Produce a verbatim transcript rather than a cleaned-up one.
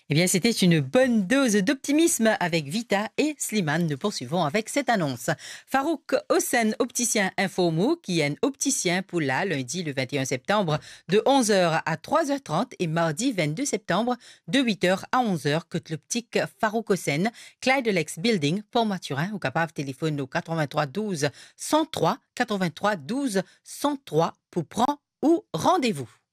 Eh bien, c'était une bonne dose d'optimisme avec Vita et Slimane. Nous poursuivons avec cette annonce. Farouk Hossein, opticien Infomo, qui est un opticien pour là, lundi le vingt et un septembre de onze heures à trois heures trente et mardi vingt-deux septembre de huit heures à onze heures. Que l'optique Farouk Hossein, Clyde-Lex Building, Port-Maturin, ou capable téléphone au quatre-vingt-trois douze cent trois, quatre-vingt-trois douze cent trois pour prendre ou rendez-vous.